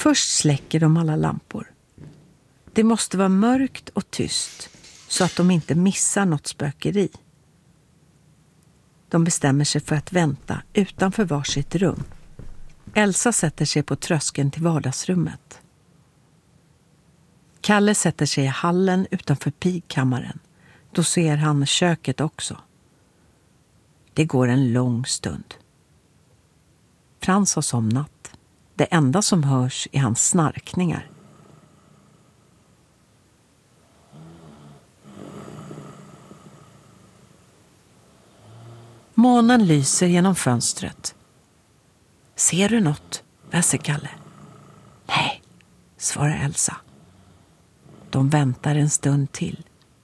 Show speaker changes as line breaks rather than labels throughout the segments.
Först släcker de alla lampor. Det måste vara mörkt och tyst så att de inte missar något spökeri. De bestämmer sig för att vänta utanför varsitt rum. Elsa sätter sig på tröskeln till vardagsrummet. Kalle sätter sig i hallen utanför pigkammaren. Då ser han köket också. Det går en lång stund. Frans har somnat. Det enda som hörs är hans snarkningar. Månen lyser genom fönstret. Ser du något? Väser Kalle. Nej, svarar Elsa. De väntar en stund till.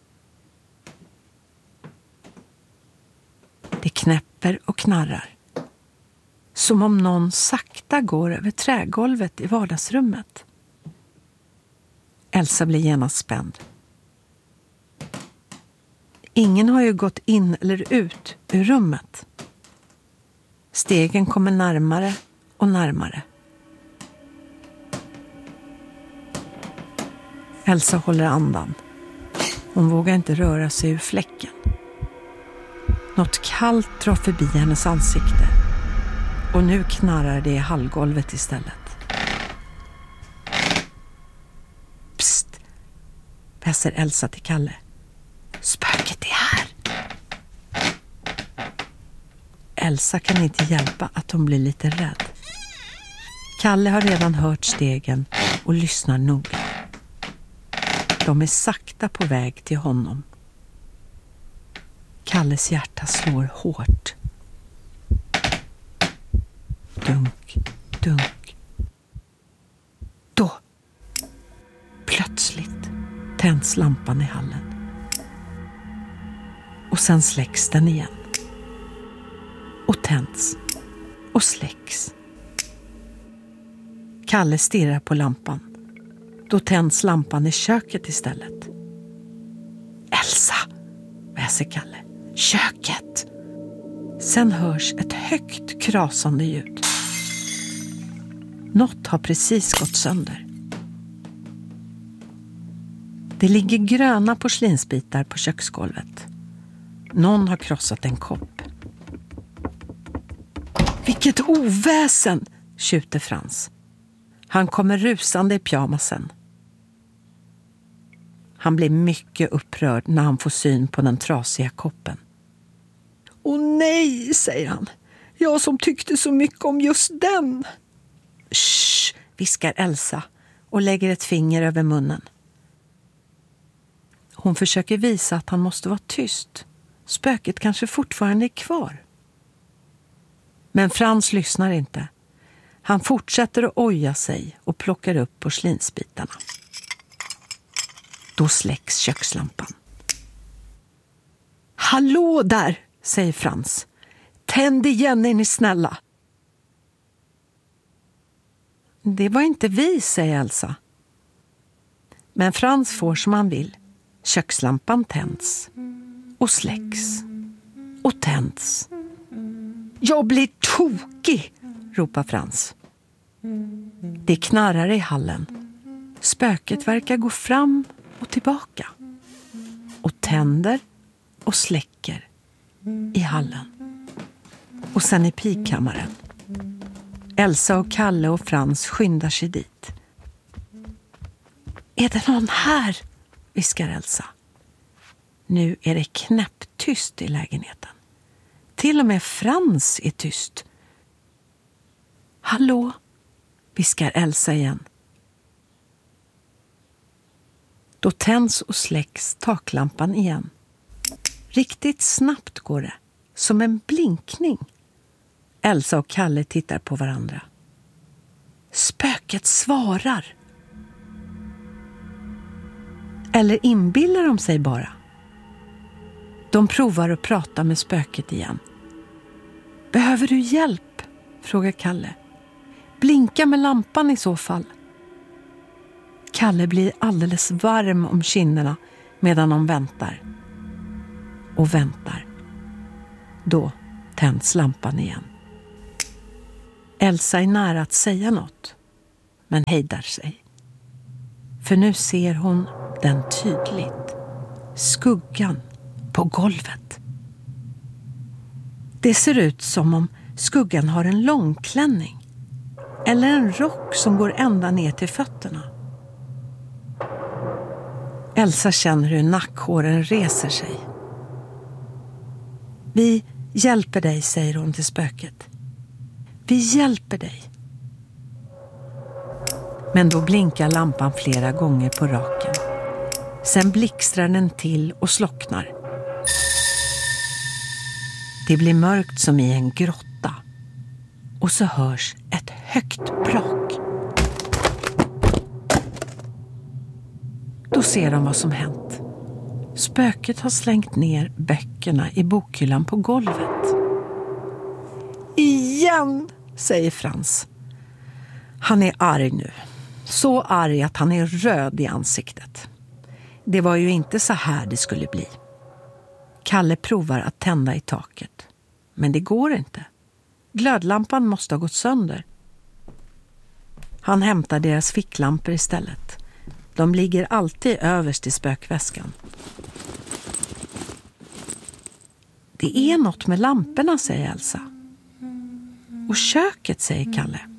Det knäpper och knarrar. Som om någon sakta går över trägolvet i vardagsrummet. Elsa blir genast spänd. Ingen har ju gått in eller ut ur rummet. Stegen kommer närmare och närmare. Elsa håller andan. Hon vågar inte röra sig ur fläcken. Något kallt drar förbi hennes ansikte. Och nu knarrar det i hallgolvet istället. Psst! Väser Elsa till Kalle. Spöket är här! Elsa kan inte hjälpa att hon blir lite rädd. Kalle har redan hört stegen och lyssnar noga. De är sakta på väg till honom. Kalles hjärta slår hårt. Dunk, dunk. Då, plötsligt, tänds lampan i hallen. Och sen släcks den igen. Och tänds. Och släcks. Kalle stirrar på lampan. Då tänds lampan i köket istället. Elsa, väser Kalle. Köket! Sen hörs ett högt krasande ljud. Något har precis gått sönder. Det ligger gröna porslinsbitar på köksgolvet. Någon har krossat en kopp. Vilket oväsen, tjuter Frans. Han kommer rusande i pyjamasen. Han blir mycket upprörd när han får syn på den trasiga koppen. Åh nej, säger han. Jag som tyckte så mycket om just den. Shh, viskar Elsa och lägger ett finger över munnen. Hon försöker visa att han måste vara tyst. Spöket kanske fortfarande är kvar. Men Frans lyssnar inte. Han fortsätter att oja sig och plockar upp porslinsbitarna. Då släcks kökslampan. Hallå där, säger Frans. Tänd igen, är ni snälla. Det var inte vi, säger Elsa. Men Frans får som han vill. Kökslampan tänds och släcks och tänds. Jag blir tokig, ropar Frans. Det knarrar i hallen. Spöket verkar gå fram och tillbaka. Och tänder och släcker i hallen. Och sen i pigkammaren. Elsa och Kalle och Frans skyndar sig dit. Är det någon här? Viskar Elsa. Nu är det knäpptyst i lägenheten. Till och med Frans är tyst. Hallå, viskar Elsa igen. Då tänds och släcks taklampan igen. Riktigt snabbt går det, som en blinkning. Elsa och Kalle tittar på varandra. Spöket svarar. Eller inbillar de sig bara? De provar att prata med spöket igen. Behöver du hjälp? Frågar Kalle. Blinka med lampan i så fall. Kalle blir alldeles varm om kinderna medan de väntar. Och väntar. Då tänds lampan igen. Elsa är nära att säga något. men hejdar sig. För nu ser hon den tydligt. Skuggan på golvet. Det ser ut som om skuggan har en långklänning eller en rock som går ända ner till fötterna. Elsa känner hur nackhåren reser sig. Vi hjälper dig, säger hon till spöket. Vi hjälper dig. Men då blinkar lampan flera gånger på raken. Sen blixtrar den till och slocknar. Det blir mörkt som i en grotta. Och så hörs ett högt brak. Då ser de vad som hänt. Spöket har slängt ner böckerna i bokhyllan på golvet. Igen, säger Frans. Han är arg nu. Så arg att han är röd i ansiktet. Det var ju inte så här det skulle bli. Kalle provar att tända i taket. Men det går inte. Glödlampan måste ha gått sönder. Han hämtar deras ficklampor istället. De ligger alltid överst i spökväskan. Det är något med lamporna, säger Elsa. Och köket, säger Kalle.